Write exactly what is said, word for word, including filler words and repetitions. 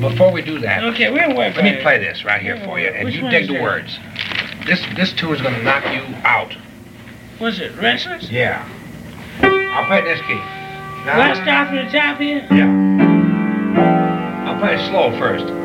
before we do that, Okay, we'll work let me on it. play this right here Yeah, for you, and which you one dig is the that? words. This this tune is going to knock you out. What's it, Restless? Yeah. I'll play this key. Now, Let's start from the top here. yeah. I'll play it slow first.